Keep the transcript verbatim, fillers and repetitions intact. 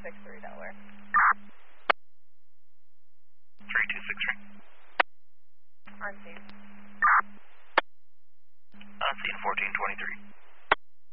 six three, Delaware. three two six three. On scene. On scene fourteen twenty-three.